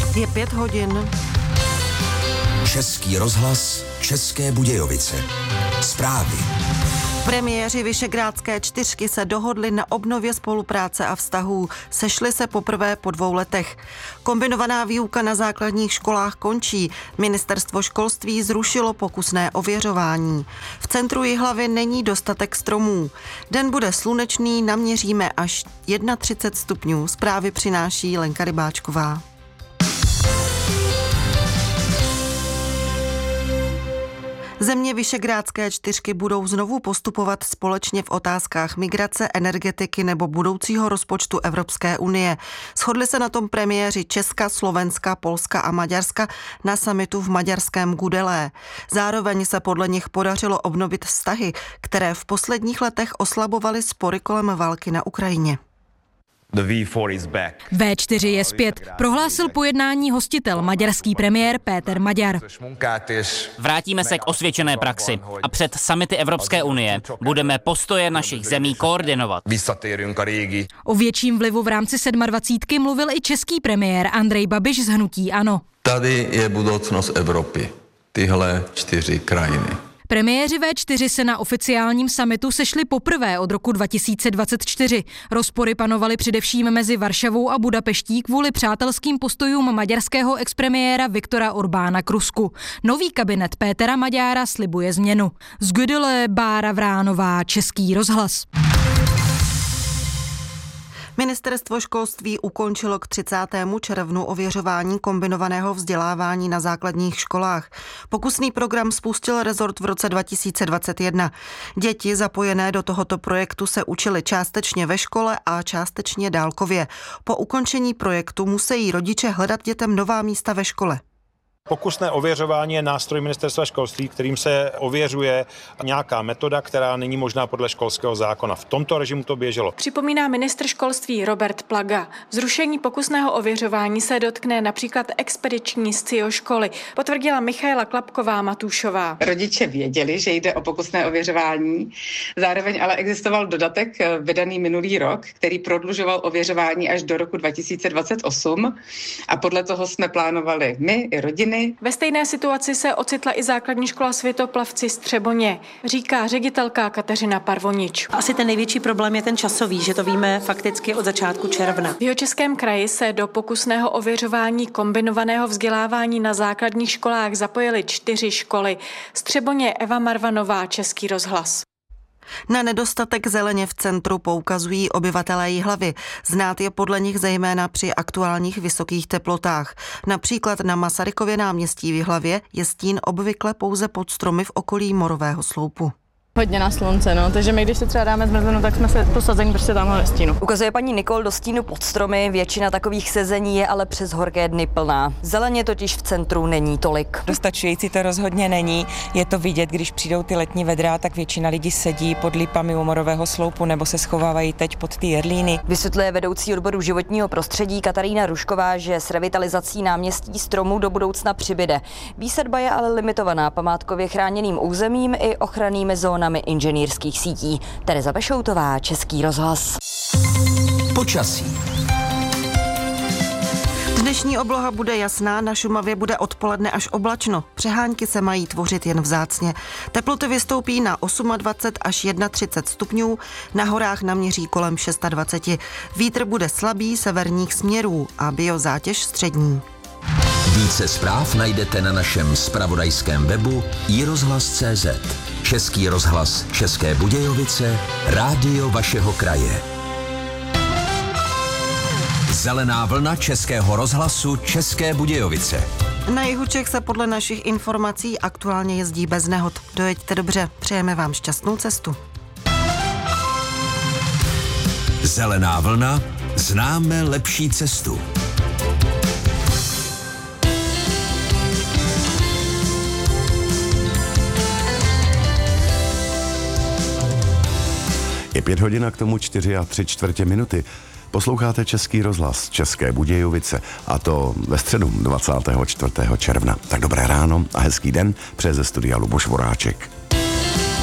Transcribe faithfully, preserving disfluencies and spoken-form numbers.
Je pět hodin. Český rozhlas, České Budějovice. Zprávy. Premiéři Visegrádské čtyřky se dohodli na obnově spolupráce a vztahů. Sešli se poprvé po dvou letech. Kombinovaná výuka na základních školách končí. Ministerstvo školství zrušilo pokusné ověřování. V centru Jihlavy není dostatek stromů. Den bude slunečný, naměříme až třicet jedna stupňů. Zprávy přináší Lenka Rybáčková. Země Visegrádské čtyřky budou znovu postupovat společně v otázkách migrace, energetiky nebo budoucího rozpočtu Evropské unie. Shodli se na tom premiéři Česka, Slovenska, Polska a Maďarska na summitu v maďarském Gudelé. Zároveň se podle nich podařilo obnovit vztahy, které v posledních letech oslabovaly spory kolem války na Ukrajině. vé čtyři je zpět, prohlásil po jednání hostitel, maďarský premiér Péter Magyar. Vrátíme se k osvědčené praxi a před summity Evropské unie budeme postoje našich zemí koordinovat. O větším vlivu v rámci sedmadvacítky mluvil i český premiér Andrej Babiš z hnutí ANO. Tady je budoucnost Evropy, tyhle čtyři krajiny. Premiéři vé čtyři se na oficiálním summitu sešli poprvé od roku dva tisíce dvacet čtyři. Rozpory panovaly především mezi Varšavou a Budapeští kvůli přátelským postojům maďarského expremiéra Viktora Orbána k Rusku. Nový kabinet Pétera Magyara slibuje změnu. Z Gudele Bára Vránová, Český rozhlas. Ministerstvo školství ukončilo k třicátému červnu ověřování kombinovaného vzdělávání na základních školách. Pokusný program spustil rezort v roce dva tisíce dvacet jedna. Děti zapojené do tohoto projektu se učily částečně ve škole a částečně dálkově. Po ukončení projektu musí rodiče hledat dětem nová místa ve škole. Pokusné ověřování je nástroj ministerstva školství, kterým se ověřuje nějaká metoda, která není možná podle školského zákona. V tomto režimu to běželo. Připomíná ministr školství Robert Plaga. Zrušení pokusného ověřování se dotkne například expediční scio školy, potvrdila Michaela Klapková-Matůšová. Rodiče věděli, že jde o pokusné ověřování, zároveň ale existoval dodatek vydaný minulý rok, který prodlužoval ověřování až do roku dva tisíce dvacet osm a podle toho jsme plánovali my i rodiny. Ve stejné situaci se ocitla i základní škola Světoplavci Střeboně, říká ředitelka Kateřina Parvonič. Asi ten největší problém je ten časový, že to víme fakticky od začátku června. V Jihočeském kraji se do pokusného ověřování kombinovaného vzdělávání na základních školách zapojily čtyři školy. Střeboně Eva Marvanová, Český rozhlas. Na nedostatek zeleně v centru poukazují obyvatelé Jihlavy. Znát je podle nich zejména při aktuálních vysokých teplotách. Například na Masarykově náměstí v Jihlavě je stín obvykle pouze pod stromy v okolí Morového sloupu. Hodně na slunce, no, takže my, když se třeba dáme zmrzlinu, tak jsme se posazení prostě tamhle ve stínu. Ukazuje paní Nikol do stínu pod stromy, většina takových sezení je ale přes horké dny plná. Zeleně totiž v centru není tolik. Dostačující to rozhodně není, je to vidět, když přijdou ty letní vedra, tak většina lidí sedí pod lípami u Morového sloupu nebo se schovávají teď pod ty jerlíny. Vysvětluje vedoucí odboru životního prostředí Katarína Rušková, že s revitalizací náměstí stromů do budoucna přibyde. Výsadba je ale limitovaná památkově chráněným územím i ochrannými zónami inženýrských sítí. Tereza Bešoutová, Český rozhlas. Počasí. Dnešní obloha bude jasná, na Šumavě bude odpoledne až oblačno. Přehánky se mají tvořit jen vzácně. Teploty vystoupí na dvacet osm až třicet jedna stupňů, na horách naměří kolem dvacet šest. Vítr bude slabý severních směrů a biozátěž střední. Více zpráv najdete na našem zpravodajském webu i rozhlas tečka cé zet. Český rozhlas České Budějovice, rádio vašeho kraje. Zelená vlna Českého rozhlasu České Budějovice. Na jihu Čech se podle našich informací aktuálně jezdí bez nehod. Dojeďte dobře, přejeme vám šťastnou cestu. Zelená vlna, známe lepší cestu. Je pět hodin a k tomu čtyři a tři čtvrtě minuty. Posloucháte Český rozhlas České Budějovice a to ve středu dvacátého čtvrtého června. Tak dobré ráno a hezký den, přeje ze studia Luboš Voráček.